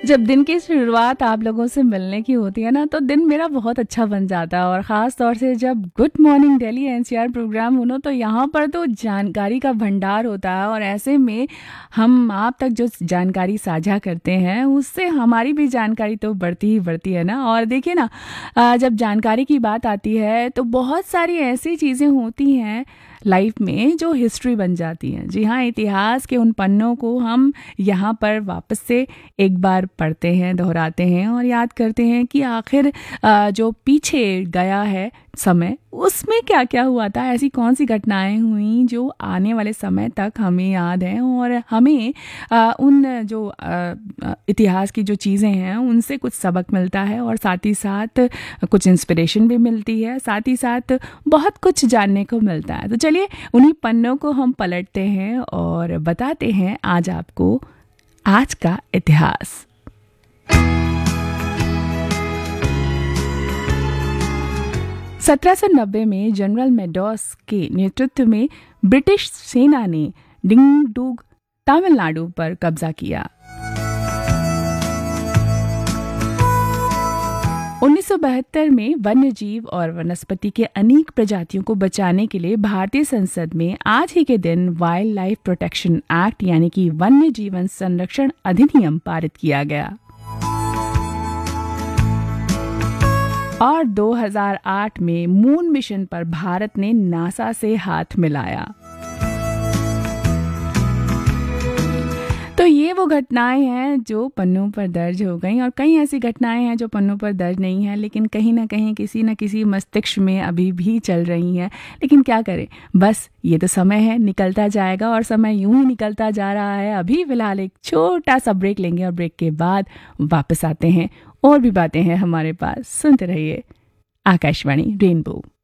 जब दिन की शुरुआत आप लोगों से मिलने की होती है ना, तो दिन मेरा बहुत अच्छा बन जाता है। और ख़ास तौर से जब good morning Delhi NCR programme हो ना, तो यहाँ पर तो जानकारी का भंडार होता है। और ऐसे में हम आप तक जो जानकारी साझा करते हैं, उससे हमारी भी जानकारी तो बढ़ती ही बढ़ती है ना। और देखिए ना, जब जानकारी की बात आती है तो बहुत सारी ऐसी चीज़ें होती हैं लाइफ में जो हिस्ट्री बन जाती हैं। जी हाँ, इतिहास के उन पन्नों को हम यहाँ पर वापस से एक बार पढ़ते हैं, दोहराते हैं और याद करते हैं कि आखिर जो पीछे गया है समय, उसमें क्या क्या हुआ था, ऐसी कौन सी घटनाएं हुई जो आने वाले समय तक हमें याद हैं। और हमें उन जो इतिहास की जो चीज़ें हैं उनसे कुछ सबक मिलता है, और साथ ही साथ कुछ इंस्पिरेशन भी मिलती है, साथ ही साथ बहुत कुछ जानने को मिलता है। तो चलिए उन्हीं पन्नों को हम पलटते हैं और बताते हैं आज आपको आज का इतिहास। सत्रह में जनरल मेडोस के नेतृत्व में ब्रिटिश सेना ने डिंगडुग तमिलनाडु पर कब्जा किया। 1972 में वन्यजीव और वनस्पति के अनेक प्रजातियों को बचाने के लिए भारतीय संसद में आज ही के दिन वाइल्ड लाइफ प्रोटेक्शन एक्ट यानी कि वन्य जीवन संरक्षण अधिनियम पारित किया गया। और 2008 में मून मिशन पर भारत ने नासा से हाथ मिलाया। तो ये वो घटनाएं हैं जो पन्नों पर दर्ज हो गई, और कई ऐसी घटनाएं हैं जो पन्नों पर दर्ज नहीं है, लेकिन कहीं ना कहीं किसी न किसी मस्तिष्क में अभी भी चल रही हैं। लेकिन क्या करें, बस ये तो समय है, निकलता जाएगा और समय यूं ही निकलता जा रहा है। अभी फिलहाल एक छोटा सा ब्रेक लेंगे और ब्रेक के बाद वापस आते हैं। और भी बातें हैं हमारे पास, सुनते रहिए आकाशवाणी रेनबो।